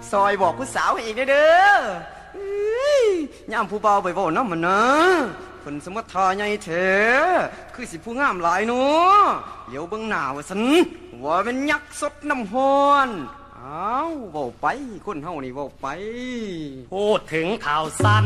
ซอยบอกผู้สาวให้อีกเด้อย่ามผู้เบาไปบอกน้ำมันนะเพิ่นสมทาใหญ่เถคือสิผู้งามหลายเนาะเดี๋ยวเบิ่งหน้าว่าซั่นว่าเป็นยักษ์สดน้ำฮ้อนอ้าวเว้าไปคนเฮานี่เว้าไปพูดถึงข่าวสั้น